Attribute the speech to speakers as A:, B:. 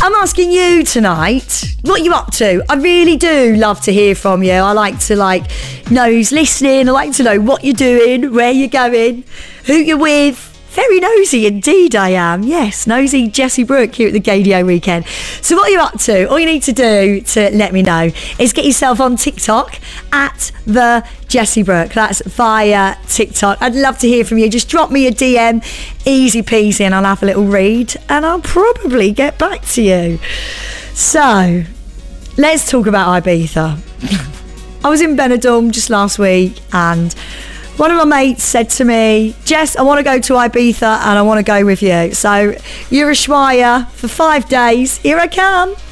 A: I'm asking you tonight, what are you up to? I really do love to hear from you. I like to know who's listening. I like to know what you're doing, where you're going, who you're with. Very nosy indeed I am. Yes, nosy Jessie Brooke here at the Gaydio Weekend. So what are you up to? All you need to do to let me know is get yourself on TikTok at the Jessie Brooke. That's via TikTok. I'd love to hear from you. Just drop me a DM, easy peasy, and I'll have a little read and I'll probably get back to you. So let's talk about Ibiza. I was in Benidorm just last week and one of my mates said to me, Jess, I want to go to Ibiza and I want to go with you. So you're a Ushuaia for 5 days. Here I come.